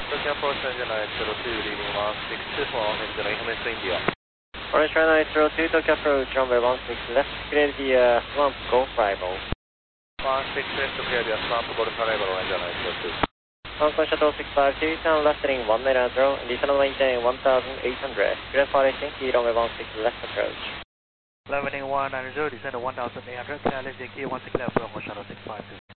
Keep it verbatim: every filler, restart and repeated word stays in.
Tokyo approach engine nine zero two, leading one six two for engine incoming to India. Orange nine zero two, Tokyo approach, runway one six left, clear the uh, swamp, Golf arrival. one six left to clear the swamp, Golf arrival, engine nine zero two. Hong Shuttle six five two, turn left heading one nine zero, and descend maintain one thousand eight hundred. Clear for Helsinki, runway one six left approach. Level heading one nine zero, descend one thousand eight hundred, clear Helsinki, one six left, Hong Shuttle six five two.